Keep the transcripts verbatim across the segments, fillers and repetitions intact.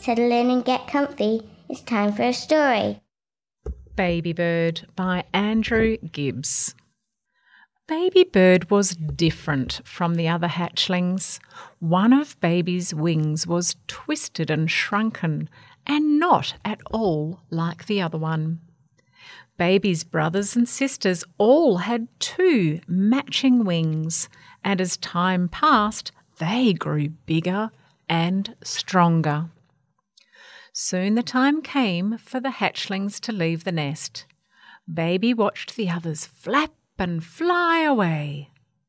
Settle in and get comfy. It's time for a story. Baby Bird by Andrew Gibbs. Baby Bird was different from the other hatchlings. One of Baby's wings was twisted and shrunken and not at all like the other one. Baby's brothers and sisters all had two matching wings, and as time passed, they grew bigger and stronger. Soon the time came for the hatchlings to leave the nest. Baby watched the others flap and fly away.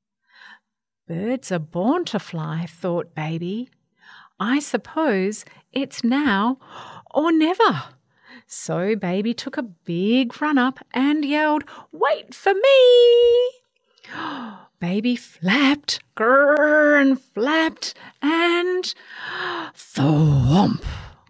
Birds are born to fly, thought Baby. I suppose it's now or never. So Baby took a big run up and yelled, "Wait for me!" Baby flapped, grrr, and flapped, and thwomp.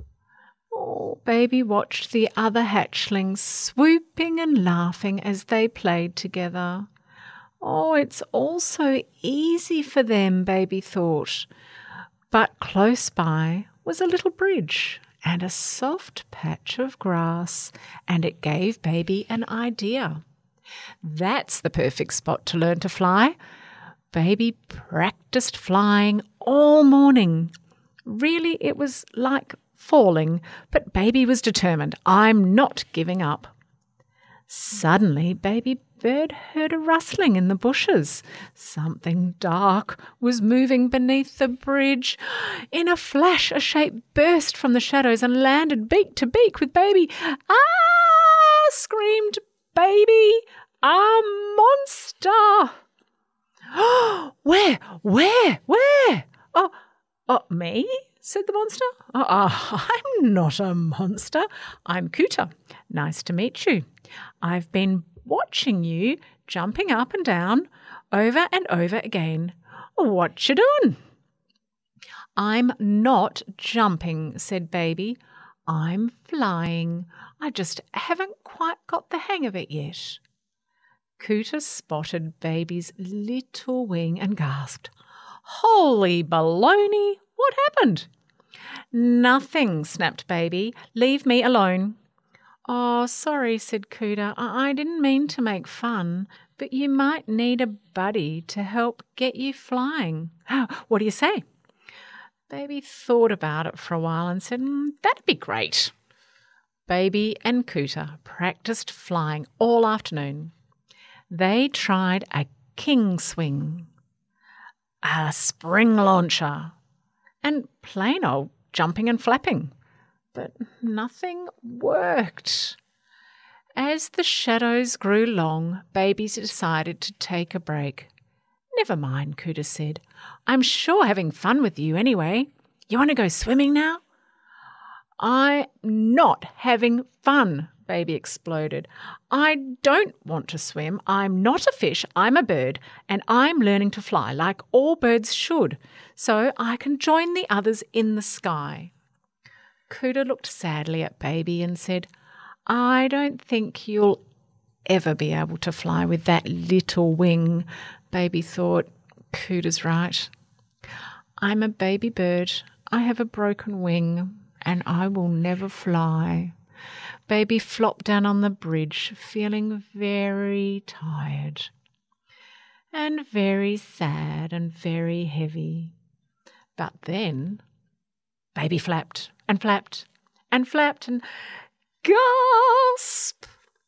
Oh, Baby watched the other hatchlings swooping and laughing as they played together. Oh, it's all so easy for them, Baby thought. But close by was a little bridge and a soft patch of grass, and it gave Baby an idea. That's the perfect spot to learn to fly. Baby practiced flying all morning. Really, it was like falling, but Baby was determined. I'm not giving up. Suddenly, Baby Bird heard a rustling in the bushes. Something dark was moving beneath the bridge. In a flash, a shape burst from the shadows and landed beak to beak with Baby. "Ah!" screamed Baby. "A monster!" "Where? Where? Where?" "Oh, oh, me?" said the monster. Oh, oh, "I'm not a monster. I'm Cooter. Nice to meet you. I've been watching you jumping up and down over and over again. What you doing?" "I'm not jumping," said Baby. "I'm flying. I just haven't quite got the hang of it yet." Cooter spotted Baby's little wing and gasped, "Holy baloney! What happened?" "Nothing," snapped Baby. "Leave me alone." "Oh, sorry," said Cooter. I-, I didn't mean to make fun, but you might need a buddy to help get you flying. What do you say?" Baby thought about it for a while and said, mm, "That'd be great." Baby and Cooter practiced flying all afternoon. They tried a king swing, a spring launcher, and plain old jumping and flapping. But nothing worked. As the shadows grew long, Baby decided to take a break. "Never mind," Cooter said. "I'm sure having fun with you anyway. You want to go swimming now?" "I'm not having fun," Baby exploded. "I don't want to swim. I'm not a fish. I'm a bird, and I'm learning to fly like all birds should, so I can join the others in the sky." Cooter looked sadly at Baby and said, "I don't think you'll ever be able to fly with that little wing." Baby thought, Cooter's right. "I'm a baby bird. I have a broken wing, and I will never fly." Baby flopped down on the bridge, feeling very tired and very sad and very heavy. But then Baby flapped and flapped and flapped and gasp!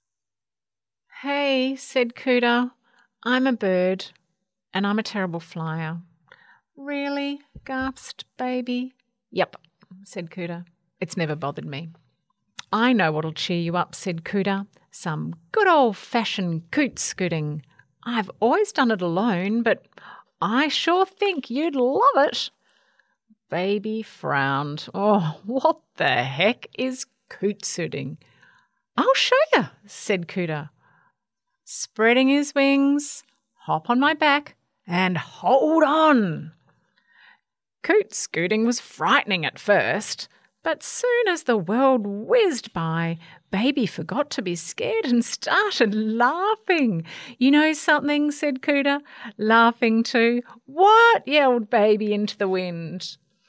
"Hey," said Cooter, "I'm a bird and I'm a terrible flyer." "Really?" gasped Baby. "Yep," said Cooter. "It's never bothered me." "I know what'll cheer you up," said Cooter. "Some good old-fashioned coot scooting. I've always done it alone, but I sure think you'd love it." Baby frowned. "Oh, what the heck is coot scooting?" "I'll show you," said Cooter. Spreading his wings, hop on my back and hold on. Coot scooting was frightening at first, but soon as the world whizzed by, Baby forgot to be scared and started laughing. "You know something?" said Cooter, laughing too. "What?" yelled Baby into the wind.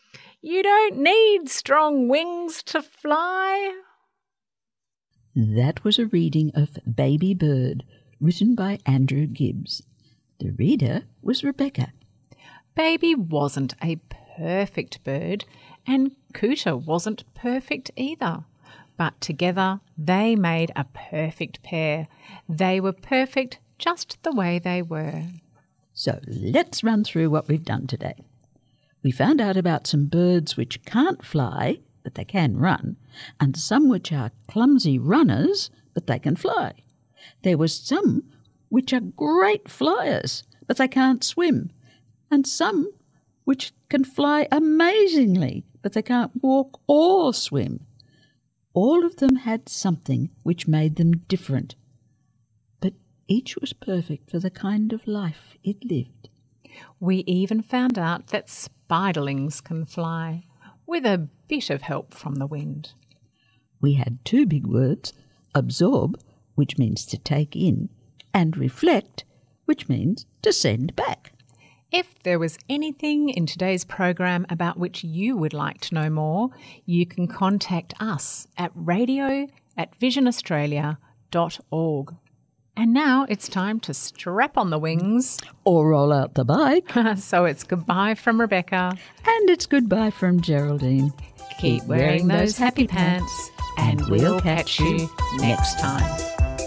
You don't need strong wings to fly. That was a reading of Baby Bird, written by Andrew Gibbs. The reader was Rebecca. Baby wasn't a perfect bird, and Cooter wasn't perfect either. But together they made a perfect pair. They were perfect just the way they were. So let's run through what we've done today. We found out about some birds which can't fly, but they can run, and some which are clumsy runners, but they can fly. There were some which are great flyers, but they can't swim, and some which can fly amazingly, but they can't walk or swim. All of them had something which made them different, but each was perfect for the kind of life it lived. We even found out that spiderlings can fly, with a bit of help from the wind. We had two big words, absorb, which means to take in, and reflect, which means to send back. If there was anything in today's program about which you would like to know more, you can contact us at radio at vision australia dot org. And now it's time to strap on the wings. Or roll out the bike. So it's goodbye from Rebecca. And it's goodbye from Geraldine. Keep wearing those happy pants, and we'll catch you next time.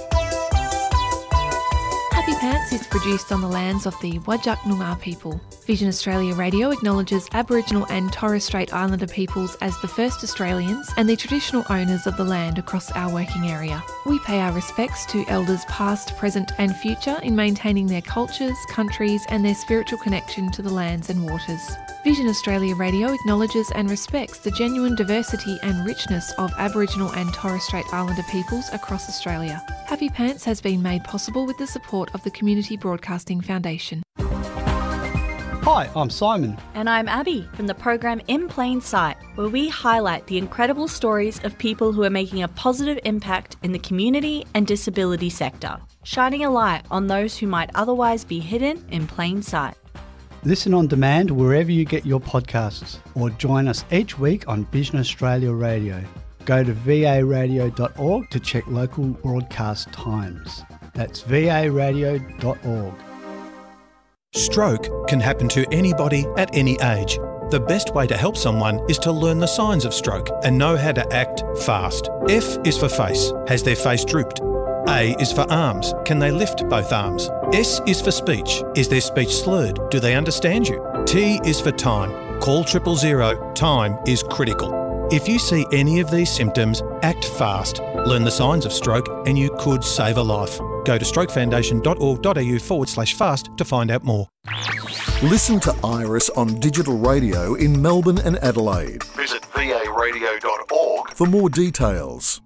Happy Pants is produced on the lands of the Whadjuk Noongar people. Vision Australia Radio acknowledges Aboriginal and Torres Strait Islander peoples as the first Australians and the traditional owners of the land across our working area. We pay our respects to elders past, present and future in maintaining their cultures, countries and their spiritual connection to the lands and waters. Vision Australia Radio acknowledges and respects the genuine diversity and richness of Aboriginal and Torres Strait Islander peoples across Australia. Happy Pants has been made possible with the support of the Community Broadcasting Foundation. Hi, I'm Simon. And I'm Abby from the program In Plain Sight, where we highlight the incredible stories of people who are making a positive impact in the community and disability sector, shining a light on those who might otherwise be hidden in plain sight. Listen on demand wherever you get your podcasts, or join us each week on Vision Australia Radio. Go to v a radio dot org to check local broadcast times. That's v a radio dot org. Stroke can happen to anybody at any age. The best way to help someone is to learn the signs of stroke and know how to act fast. F is for face. Has their face drooped? A is for arms. Can they lift both arms? S is for speech. Is their speech slurred? Do they understand you? T is for time. Call triple zero. Time is critical. If you see any of these symptoms, act fast. Learn the signs of stroke and you could save a life. Go to strokefoundation.org.au forward slash fast to find out more. Listen to Iris on digital radio in Melbourne and Adelaide. Visit v a radio dot org for more details.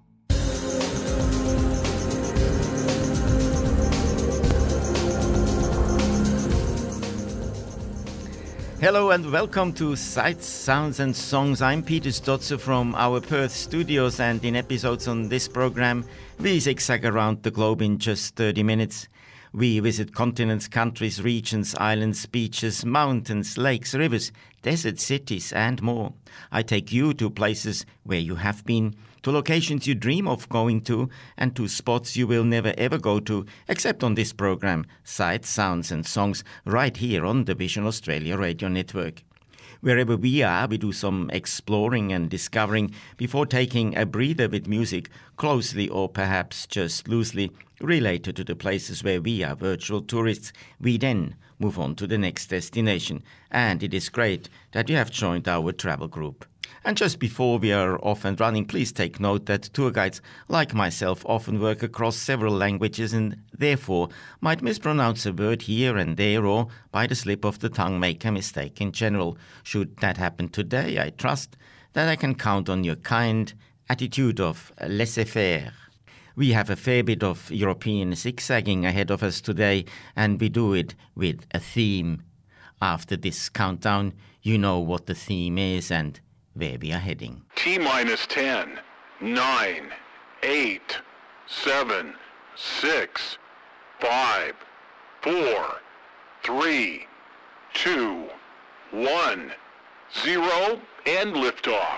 Hello and welcome to Sights, Sounds and Songs. I'm Peter Stotzer from our Perth studios, and in episodes on this program we zigzag around the globe in just thirty minutes. We visit continents, countries, regions, islands, beaches, mountains, lakes, rivers, desert cities and more. I take you to places where you have been, to locations you dream of going to, and to spots you will never ever go to, except on this program, Sights, Sounds and Songs, right here on the Vision Australia Radio Network. Wherever we are, we do some exploring and discovering before taking a breather with music closely or perhaps just loosely related to the places where we are virtual tourists. We then move on to the next destination, and it is great that you have joined our travel group. And just before we are off and running, please take note that tour guides like myself often work across several languages and therefore might mispronounce a word here and there, or by the slip of the tongue make a mistake in general. Should that happen today, I trust that I can count on your kind attitude of laissez-faire. We have a fair bit of European zigzagging ahead of us today, and we do it with a theme. After this countdown, you know what the theme is and where we are heading. T minus ten, nine, eight, seven, six, five, four, three, two, one, zero, and liftoff.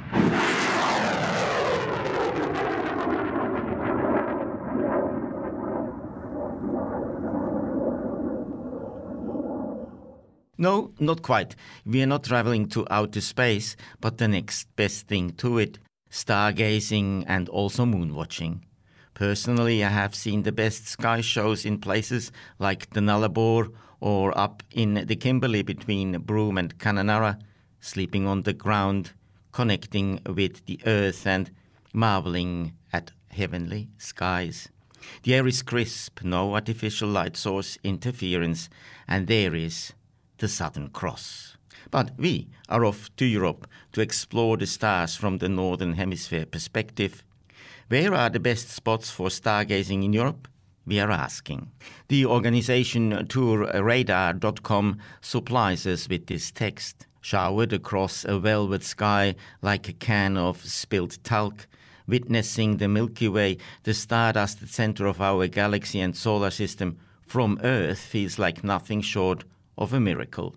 No, not quite. We are not traveling to outer space, but the next best thing to it, stargazing and also moon-watching. Personally, I have seen the best sky shows in places like the Nullarbor or up in the Kimberley between Broome and Kununurra, sleeping on the ground, connecting with the earth and marveling at heavenly skies. The air is crisp, no artificial light source interference, and there is the Southern Cross. But we are off to Europe to explore the stars from the Northern Hemisphere perspective. Where are the best spots for stargazing in Europe? We are asking. The organization tour radar dot com supplies us with this text. Showered across a velvet sky like a can of spilled talc, witnessing the Milky Way, the stardust center of our galaxy and solar system, from Earth feels like nothing short of a miracle.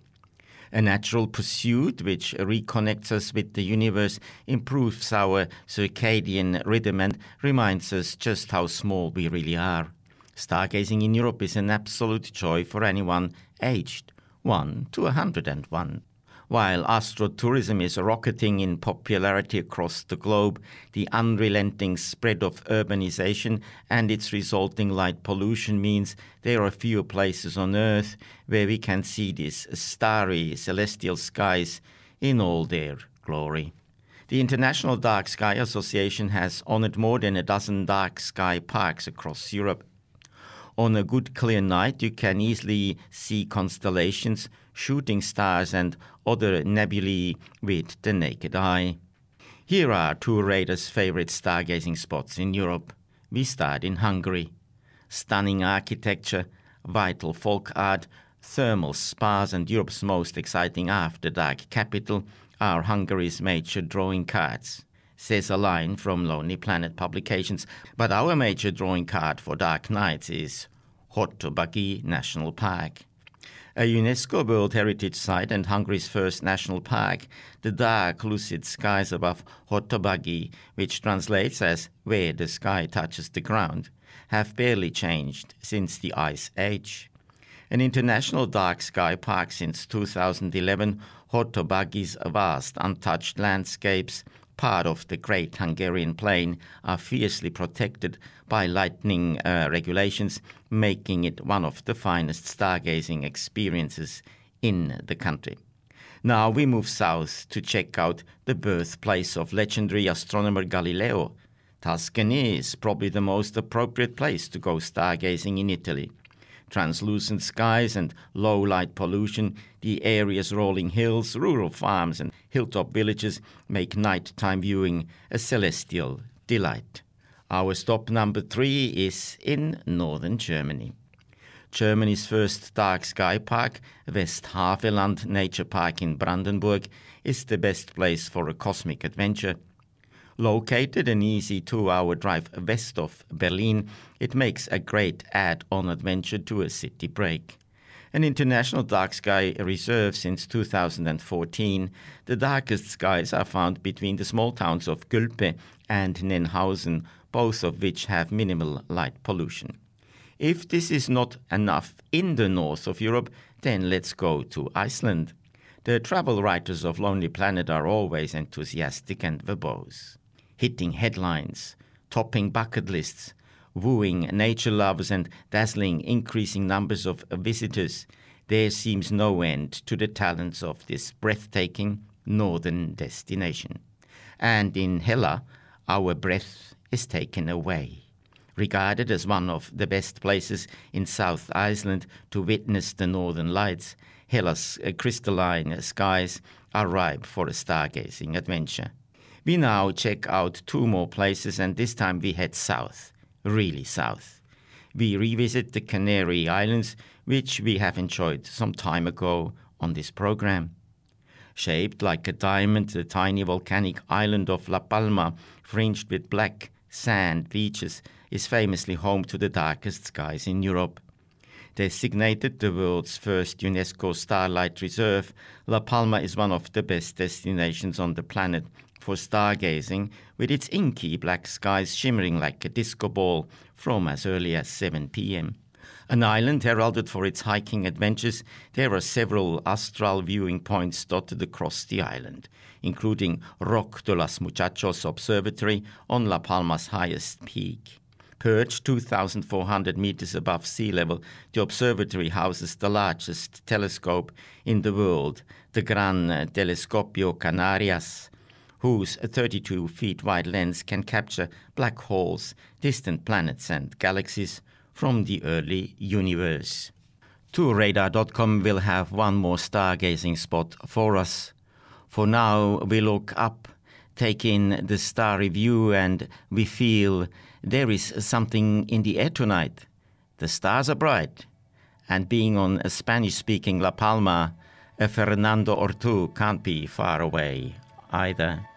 A natural pursuit which reconnects us with the universe, improves our circadian rhythm and reminds us just how small we really are. Stargazing in Europe is an absolute joy for anyone aged one to one hundred and one. While astrotourism is rocketing in popularity across the globe, the unrelenting spread of urbanization and its resulting light pollution means there are fewer places on Earth where we can see these starry celestial skies in all their glory. The International Dark Sky Association has honored more than a dozen dark sky parks across Europe. On a good clear night, you can easily see constellations, shooting stars and other nebulae with the naked eye. Here are tour raiders' favorite stargazing spots in Europe. We start in Hungary. Stunning architecture, vital folk art, thermal spas and Europe's most exciting after-dark capital are Hungary's major drawing cards, says a line from Lonely Planet Publications. But our major drawing card for dark nights is Hortobágy National Park. A UNESCO World Heritage Site and Hungary's first national park, the dark, lucid skies above Hortobágy, which translates as where the sky touches the ground, have barely changed since the Ice Age. An international dark sky park since two thousand eleven, Hortobágy's vast, untouched landscapes, part of the Great Hungarian Plain, are fiercely protected by lightning uh, regulations, making it one of the finest stargazing experiences in the country. Now we move south to check out the birthplace of legendary astronomer Galileo. Tuscany is probably the most appropriate place to go stargazing in Italy. Translucent skies and low light pollution, the area's rolling hills, rural farms and hilltop villages make nighttime viewing a celestial delight. Our stop number three is in northern Germany. Germany's first dark sky park, West Havelland Nature Park in Brandenburg, is the best place for a cosmic adventure. Located an easy two-hour drive west of Berlin, it makes a great add-on adventure to a city break. An international dark sky reserve since two thousand fourteen, the darkest skies are found between the small towns of Gülpe and Nenhausen, both of which have minimal light pollution. If this is not enough in the north of Europe, then let's go to Iceland. The travel writers of Lonely Planet are always enthusiastic and verbose, hitting headlines, topping bucket lists, wooing nature lovers and dazzling increasing numbers of visitors. There seems no end to the talents of this breathtaking northern destination. And in Hella, our breath is taken away. Regarded as one of the best places in South Iceland to witness the northern lights, Hella's crystalline skies are ripe for a stargazing adventure. We now check out two more places, and this time we head south, really south. We revisit the Canary Islands, which we have enjoyed some time ago on this program. Shaped like a diamond, the tiny volcanic island of La Palma, fringed with black sand beaches, is famously home to the darkest skies in Europe. Designated the world's first UNESCO starlight reserve, La Palma is one of the best destinations on the planet for stargazing, with its inky black skies shimmering like a disco ball from as early as seven p.m. An island heralded for its hiking adventures, there are several astral viewing points dotted across the island, including Roque de los Muchachos Observatory on La Palma's highest peak. Perched two thousand four hundred meters above sea level, the observatory houses the largest telescope in the world, the Gran Telescopio Canarias, whose thirty-two feet wide lens can capture black holes, distant planets and galaxies from the early universe. Tour Radar dot com will have one more stargazing spot for us. For now, we look up, take in the starry view, and we feel there is something in the air tonight. The stars are bright, and being on a Spanish-speaking La Palma, a Fernando or two can't be far away either.